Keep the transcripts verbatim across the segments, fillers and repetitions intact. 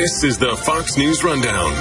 This is the Fox News Rundown.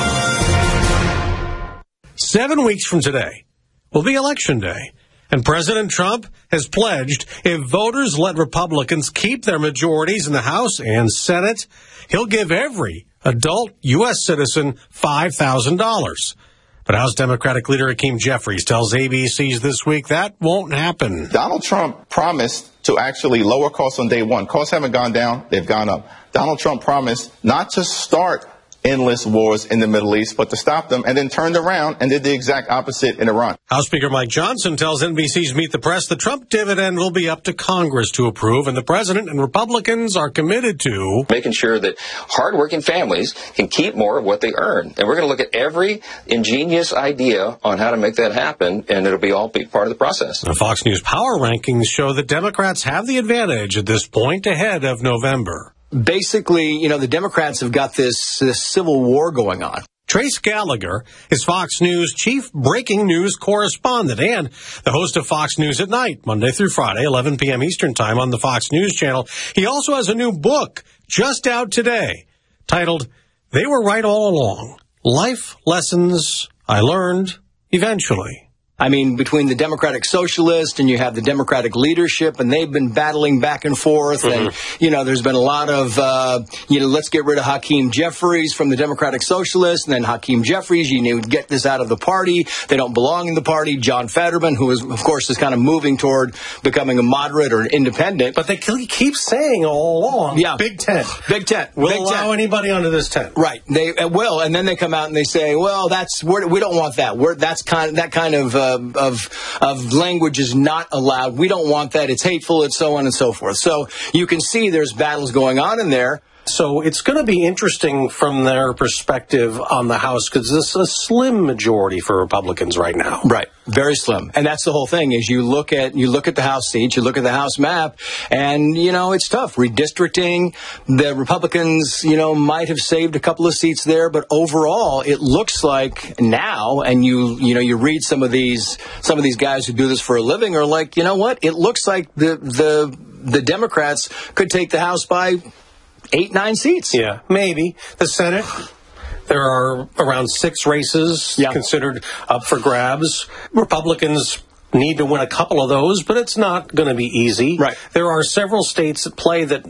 Rundown. Seven weeks from today will be Election Day, and President Trump has pledged if voters let Republicans keep their majorities in the House and Senate, he'll give every adult U S citizen five thousand dollars. But House Democratic leader Hakeem Jeffries tells A B C's This Week that won't happen. Donald Trump promised to actually lower costs on day one. Costs haven't gone down, they've gone up. Donald Trump promised not to start endless wars in the Middle East, but to stop them, and then turned around and did the exact opposite in Iran. House Speaker Mike Johnson tells N B C's Meet the Press the Trump dividend will be up to Congress to approve, and the president and Republicans are committed to making sure that hardworking families can keep more of what they earn. And we're going to look at every ingenious idea on how to make that happen, and it'll be all be part of the process. The Fox News Power Rankings show that Democrats have the advantage at this point ahead of November. Basically, you know, the Democrats have got this, this civil war going on. Trace Gallagher is Fox News chief breaking news correspondent and the host of Fox News at Night, Monday through Friday, eleven p.m. Eastern Time on the Fox News Channel. He also has a new book just out today titled, They Were Right All Along, Life Lessons I Learned Eventually. I mean, between the Democratic Socialist and you have the Democratic leadership, and they've been battling back and forth. Mm-hmm. And, you know, there's been a lot of, uh, you know, let's get rid of Hakeem Jeffries from the Democratic Socialist. And then Hakeem Jeffries, you know, get this out of the party. They don't belong in the party. John Fetterman, who is, of course, is kind of moving toward becoming a moderate or an independent. But they keep saying all along, yeah. Big Tent. Big Tent. We'll Big allow tent. anybody under this tent. Right. They uh, will. And then they come out and they say, well, that's, we're, we don't want that. We're, that's kind, that kind of, uh, of of language is not allowed. We don't want that. It's hateful. It's so on and so forth. So you can see there's battles going on in there. So it's going to be interesting from their perspective on the House because this is a slim majority for Republicans right now. Right. Very slim. And that's the whole thing is you look at you look at the House seats, you look at the House map, and, you know, it's tough. Redistricting, the Republicans, you know, might have saved a couple of seats there, but overall it looks like now, and you you know, you read some of these some of these guys who do this for a living are like, you know what? It looks like the the the Democrats could take the House by eight, nine seats. Yeah, maybe. The Senate, there are around six races yeah. considered up for grabs. Republicans need to win a couple of those, but it's not going to be easy. Right. There are several states at play that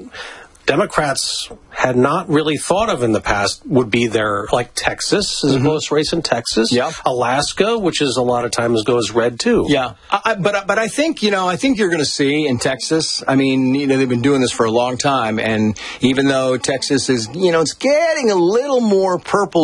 Democrats had not really thought of in the past would be there, like Texas is mm-hmm. a close race in Texas. Yeah. Alaska, which is a lot of times goes red too. Yeah. I, but but I think, you know, I think you're going to see in Texas, I mean, you know, they've been doing this for a long time. And even though Texas is, you know, it's getting a little more purple